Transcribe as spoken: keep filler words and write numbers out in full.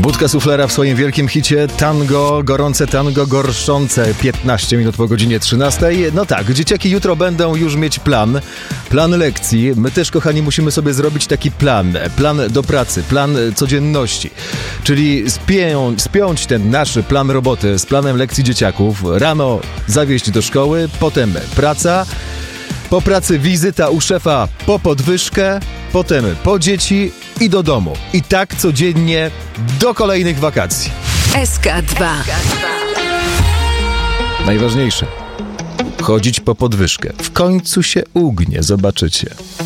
Budka Suflera w swoim wielkim hicie Tango, gorące tango, gorszące piętnaście minut po godzinie trzynastej. No tak, dzieciaki jutro będą już mieć plan, plan lekcji. My też, kochani, musimy sobie zrobić taki plan, plan do pracy, plan codzienności. Czyli spię, spiąć ten nasz plan roboty z planem lekcji dzieciaków. Rano zawieźć do szkoły, potem praca. Po pracy wizyta u szefa po podwyżkę, potem po dzieci i do domu. I tak codziennie do kolejnych wakacji. S K dwa. Najważniejsze. Chodzić po podwyżkę. W końcu się ugnie, zobaczycie.